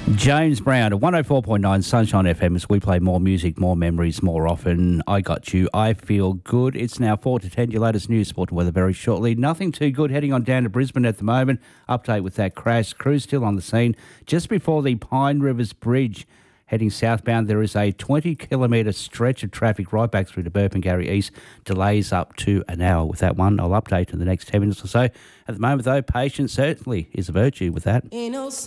James Brown at 104.9 Sunshine FM as we play more music, more memories, more often. I got you. I feel good. It's now 4 to 10. Your latest news, sport and weather very shortly. Nothing too good heading on down to Brisbane at the moment. Update with that crash. Crew still on the scene. Just before the Pine Rivers Bridge heading southbound, there is a 20-kilometre stretch of traffic right back through to Burpengary East. Delays up to an hour with that one. I'll update in the next 10 minutes or so. At the moment, though, patience certainly is a virtue with that.